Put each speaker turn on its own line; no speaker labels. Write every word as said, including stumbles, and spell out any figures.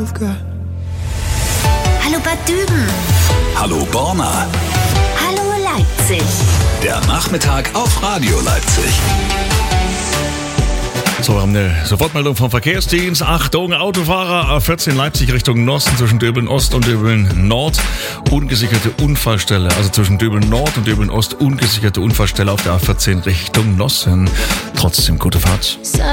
I've got.
Hallo Bad Düben.
Hallo Borna.
Hallo Leipzig.
Der Nachmittag auf Radio Leipzig.
So, wir haben eine Sofortmeldung vom Verkehrsdienst. Achtung, Autofahrer A vierzehn Leipzig Richtung Nosten zwischen Döbeln Ost und Döbeln Nord. Ungesicherte Unfallstelle. Also zwischen Döbeln Nord und Döbeln Ost ungesicherte Unfallstelle auf der A vierzehn Richtung Nossen. Trotzdem gute Fahrt.